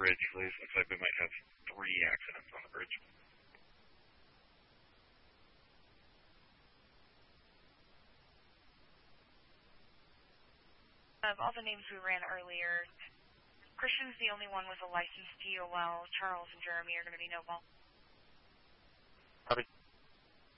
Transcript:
bridge, please. Looks like we might have 3 accidents on the bridge. Of all the names we ran earlier, Christian's the only one with a licensed DOL. Charles and Jeremy are going to be no ball. Copy.